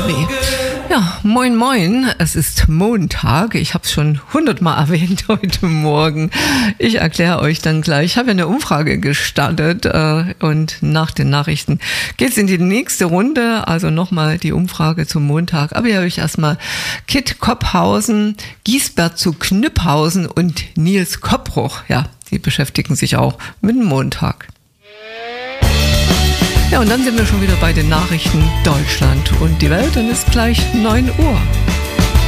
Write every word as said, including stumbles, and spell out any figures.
Gabi. Ja, moin moin, es ist Montag, ich habe es schon hundertmal erwähnt heute Morgen. Ich erkläre euch dann gleich, ich habe ja eine Umfrage gestartet äh, und nach den Nachrichten geht's in die nächste Runde, also nochmal die Umfrage zum Montag. Aber hier habe ich erstmal Kit Kopphausen, Giesbert zu Knüpphausen und Nils Koppruch, ja, die beschäftigen sich auch mit dem Montag. Ja, und dann sind wir schon wieder bei den Nachrichten Deutschland und die Welt und es ist gleich neun Uhr.